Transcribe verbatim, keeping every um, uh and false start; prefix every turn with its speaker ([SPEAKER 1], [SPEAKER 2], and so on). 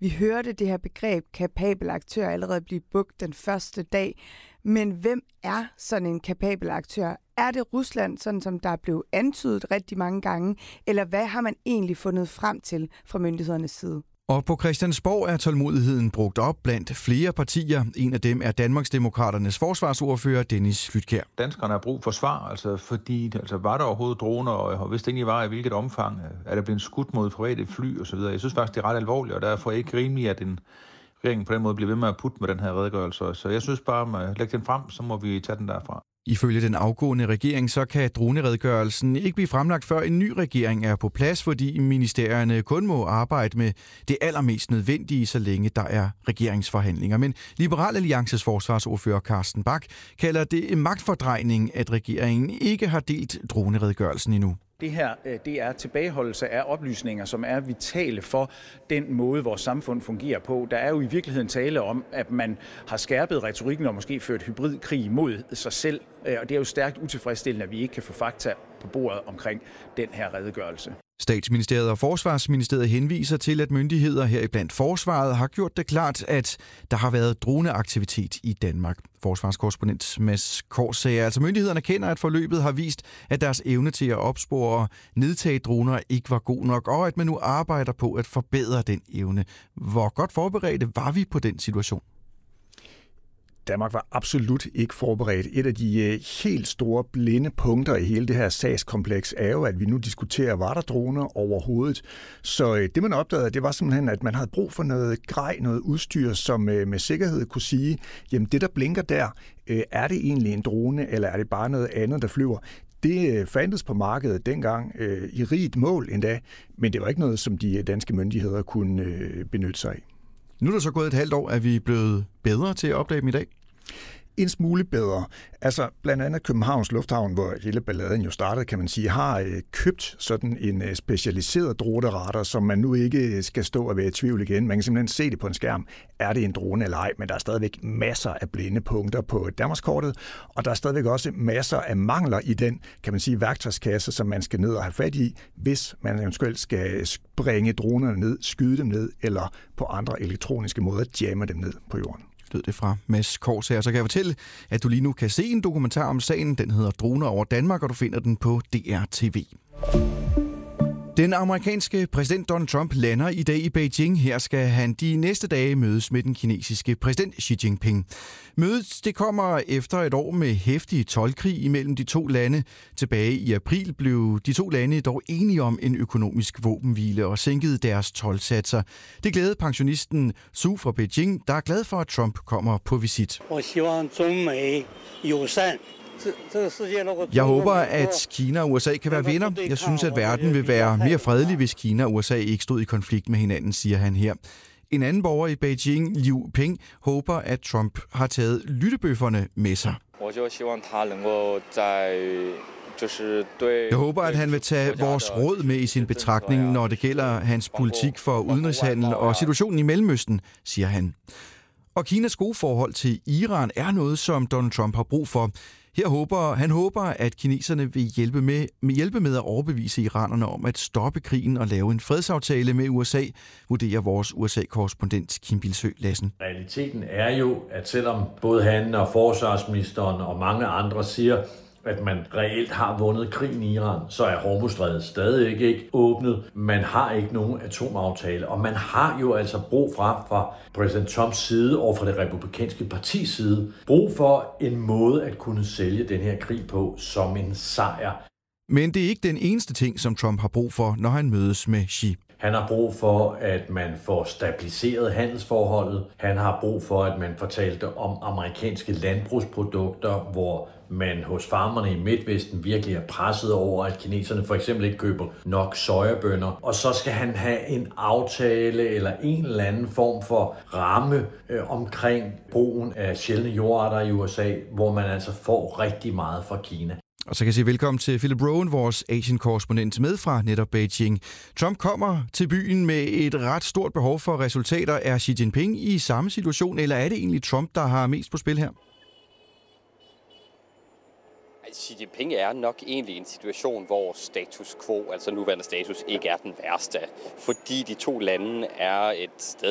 [SPEAKER 1] Vi hørte det her begreb kapabel aktør allerede blive brugt den første dag. Men hvem er sådan en kapabel aktør? Er det Rusland, sådan som der blev antydet rigtig mange gange? Eller hvad har man egentlig fundet frem til fra myndighedernes side?
[SPEAKER 2] Og på Christiansborg er tålmodigheden brugt op blandt flere partier. En af dem er Danmarksdemokraternes forsvarsordfører Dennis Flydtkjær.
[SPEAKER 3] Danskerne har brug for svar, altså fordi altså, var der overhovedet droner, og hvis det egentlig var, i hvilket omfang er der blevet skudt mod private fly osv. Jeg synes faktisk, det er ret alvorligt, og derfor er ikke rimeligt, at en regering på den måde bliver ved med at putte med den her redegørelse. Så jeg synes bare, at lægge den frem, så må vi tage den derfra.
[SPEAKER 2] Ifølge den afgående regering, så kan droneredegørelsen ikke blive fremlagt, før en ny regering er på plads, fordi ministerierne kun må arbejde med det allermest nødvendige, så længe der er regeringsforhandlinger. Men Liberal Alliances forsvarsordfører Carsten Bach kalder det en magtfordrejning, at regeringen ikke har delt droneredegørelsen endnu.
[SPEAKER 4] Det her det er tilbageholdelse af oplysninger, som er vitale for den måde, vores samfund fungerer på. Der er jo i virkeligheden tale om, at man har skærpet retorikken og måske ført hybridkrig mod sig selv. Og det er jo stærkt utilfredsstillende, at vi ikke kan få fakta på bordet omkring den her redegørelse.
[SPEAKER 2] Statsministeriet og Forsvarsministeriet henviser til, at myndigheder heriblandt Forsvaret har gjort det klart, at der har været droneaktivitet i Danmark. Forsvarskorrespondent Mads Kors sagde, altså myndighederne kender, at forløbet har vist, at deres evne til at opspore og nedtage droner ikke var god nok, og at man nu arbejder på at forbedre den evne. Hvor godt forberedte var vi på den situation?
[SPEAKER 5] Danmark var absolut ikke forberedt. Et af de helt store blinde punkter i hele det her sagskompleks er jo, at vi nu diskuterer, var der droner overhovedet. Så det man opdagede, det var simpelthen, at man havde brug for noget grej, noget udstyr, som med sikkerhed kunne sige, jamen det der blinker der, er det egentlig en drone, eller er det bare noget andet, der flyver? Det fandtes på markedet dengang øh, i rigt mål endda, men det var ikke noget, som de danske myndigheder kunne øh, benytte sig af.
[SPEAKER 2] Nu er der så gået et halvt år, at vi er blevet bedre til at opdage dem i dag.
[SPEAKER 5] En smule bedre. Altså blandt andet Københavns Lufthavn, hvor hele balladen jo startede, kan man sige, har øh, købt sådan en øh, specialiseret droneradar, som man nu ikke skal stå og være i tvivl igen. Man kan simpelthen se det på en skærm. Er det en drone eller ej? Men der er stadigvæk masser af blinde punkter på Danmarkskortet, og der er stadigvæk også masser af mangler i den, kan man sige, værktøjskasse, som man skal ned og have fat i, hvis man eventuelt skal springe dronerne ned, skyde dem ned, eller på andre elektroniske måder jamme dem ned på jorden.
[SPEAKER 2] Lød det fra Mads Kors her. Så kan jeg fortælle, at du lige nu kan se en dokumentar om sagen. Den hedder Droner over Danmark, og du finder den på D R T V. Den amerikanske præsident Donald Trump lander i dag i Beijing. Her skal han de næste dage mødes med den kinesiske præsident Xi Jinping. Mødet det kommer efter et år med heftig toldkrig imellem de to lande. Tilbage i april blev de to lande dog enige om en økonomisk våbenhvile og sænkede deres toldsatser. Det glædede pensionisten Su fra Beijing, der er glad for, at Trump kommer på visit. Jeg håber, at Kina og U S A kan være venner. Jeg synes, at verden vil være mere fredelig, hvis Kina og U S A ikke stod i konflikt med hinanden, siger han her. En anden borger i Beijing, Liu Peng, håber, at Trump har taget lyttebøfferne med sig. Jeg håber, at han vil tage vores råd med i sin betragtning, når det gælder hans politik for udenrigshandel og situationen i Mellemøsten, siger han. Og Kinas gode forhold til Iran er noget, som Donald Trump har brug for. Her håber, han håber, at kineserne vil hjælpe med, med hjælpe med at overbevise iranerne om at stoppe krigen og lave en fredsaftale med U S A, vurderer vores U S A-korrespondent Kim Bilsø Lassen.
[SPEAKER 6] Realiteten er jo, at selvom både han og forsvarsministeren og mange andre siger, at man reelt har vundet krigen i Iran, så er Hormuzstrædet stadig ikke åbnet. Man har ikke nogen atomaftale, og man har jo altså brug for, fra præsident Trumps side og fra det republikanske partis side, brug for en måde at kunne sælge den her krig på som en sejr.
[SPEAKER 2] Men det er ikke den eneste ting, som Trump har brug for, når han mødes med Xi.
[SPEAKER 6] Han har brug for, at man får stabiliseret handelsforholdet. Han har brug for, at man fortalte om amerikanske landbrugsprodukter, hvor man hos farmerne i Midtvesten virkelig er presset over, at kineserne for eksempel ikke køber nok sojabønner. Og så skal han have en aftale eller en eller anden form for ramme øh, omkring brugen af sjældne jordarter i U S A, hvor man altså får rigtig meget fra Kina.
[SPEAKER 2] Og så kan jeg sige velkommen til Philip Rowan, vores Asien-korrespondent med fra netop Beijing. Trump kommer til byen med et ret stort behov for resultater. Er Xi Jinping i samme situation, eller er det egentlig Trump, der har mest på spil her?
[SPEAKER 7] Xi Jinping er nok egentlig i en situation, hvor status quo, altså nuværende status, ikke er den værste. Fordi de to lande er et sted,